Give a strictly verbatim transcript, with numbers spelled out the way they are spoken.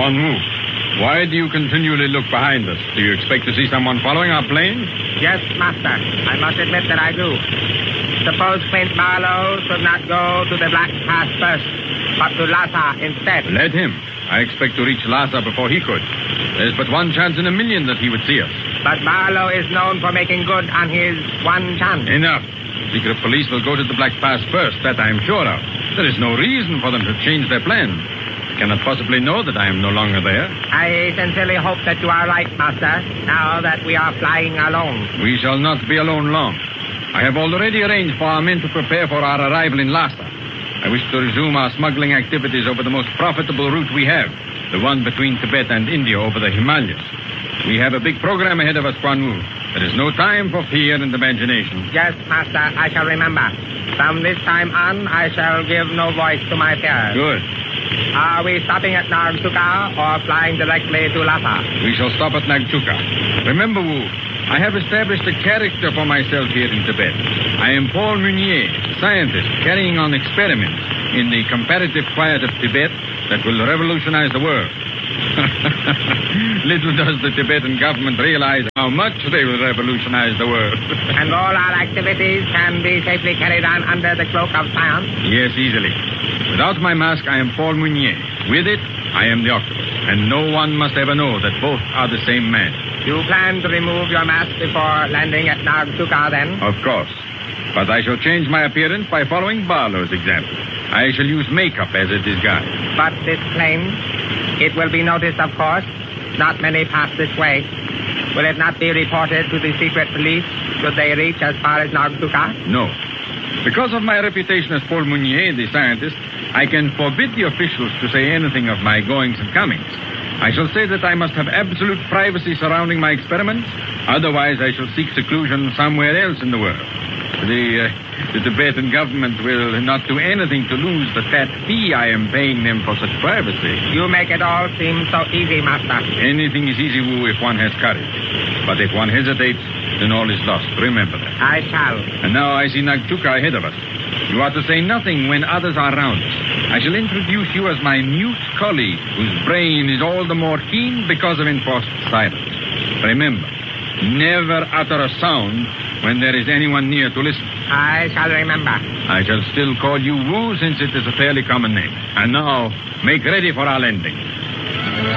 Quan Wu, why do you continually look behind us? Do you expect to see someone following our plane? Yes, Master. I must admit that I do. Suppose Prince Barlow should not go to the Black Pass first, but to Lhasa instead. Let him. I expect to reach Lhasa before he could. There's but one chance in a million that he would see us. But Barlow is known for making good on his one chance. Enough. Secret police will go to the Black Pass first, that I am sure of. There is no reason for them to change their plan. They cannot possibly know that I am no longer there. I sincerely hope that you are right, Master, now that we are flying alone. We shall not be alone long. I have already arranged for our men to prepare for our arrival in Lhasa. I wish to resume our smuggling activities over the most profitable route we have, the one between Tibet and India over the Himalayas. We have a big program ahead of us, Quan Wu. There is no time for fear and imagination. Yes, Master, I shall remember. From this time on, I shall give no voice to my fears. Good. Are we stopping at Nagchuka or flying directly to Lhasa? We shall stop at Nagchuka. Remember, Wu, I have established a character for myself here in Tibet. I am Paul Meunier, scientist, carrying on experiments in the comparative quiet of Tibet that will revolutionize the world. Little does the Tibetan government realize how much they will revolutionize the world. And all our activities can be safely carried on under the cloak of science? Yes, easily. Without my mask, I am Paul Meunier. With it, I am the octopus. And no one must ever know that both are the same man. You plan to remove your mask before landing at Nagchuka, then? Of course. But I shall change my appearance by following Barlow's example. I shall use makeup as a disguise. But this plane, it will be noticed, of course. Not many pass this way. Will it not be reported to the secret police should they reach as far as Nagchuka? No. Because of my reputation as Paul Meunier, the scientist, I can forbid the officials to say anything of my goings and comings. I shall say that I must have absolute privacy surrounding my experiments. Otherwise, I shall seek seclusion somewhere else in the world. The, uh, the Tibetan government will not do anything to lose the fat fee I am paying them for such privacy. You make it all seem so easy, Master. Anything is easy, Wu, if one has courage. But if one hesitates, then all is lost. Remember that. I shall. And now I see Nagchuka ahead of us. You are to say nothing when others are around us. I shall introduce you as my mute colleague, whose brain is all the more keen because of enforced silence. Remember, never utter a sound when there is anyone near to listen. I shall remember. I shall still call you Wu, since it is a fairly common name. And now, make ready for our landing.